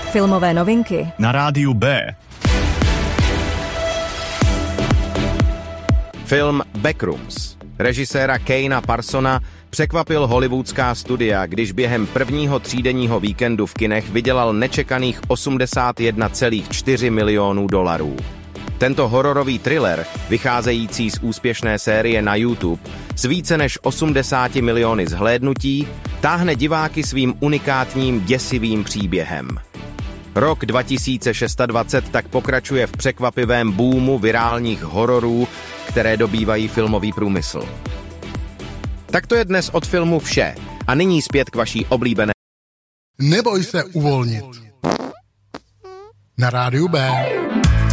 Filmové novinky na rádiu B. Film Backrooms režiséra Kena Parsona překvapil hollywoodská studia, když během prvního třídenního víkendu v kinech vydělal nečekaných 81,4 milionů dolarů. Tento hororový thriller, vycházející z úspěšné série na YouTube, s více než 80 miliony zhlédnutí, táhne diváky svým unikátním děsivým příběhem. Rok 2026 tak pokračuje v překvapivém boomu virálních hororů, které dobývají filmový průmysl. Tak to je dnes od filmu vše. A nyní zpět k vaší oblíbené. Neboj se uvolnit. Na rádiu B.